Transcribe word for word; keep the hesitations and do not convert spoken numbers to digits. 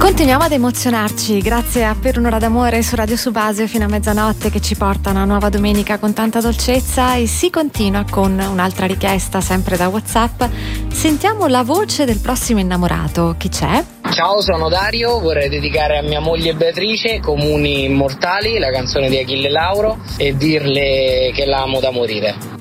Continuiamo ad emozionarci grazie a Per un'ora d'amore su Radio Subasio fino a mezzanotte, che ci porta una nuova domenica con tanta dolcezza, e si continua con un'altra richiesta sempre da WhatsApp. Sentiamo la voce del prossimo innamorato. Chi c'è? Ciao, sono Dario, vorrei dedicare a mia moglie Beatrice Comuni Immortali, la canzone di Achille Lauro, e dirle che la amo da morire.